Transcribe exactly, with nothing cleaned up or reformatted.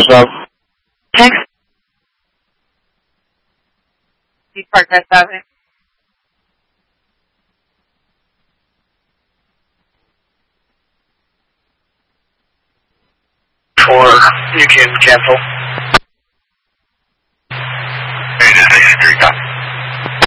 yourself. Thanks. You park that seven. Or you can cancel. Hey, this is Street Cop.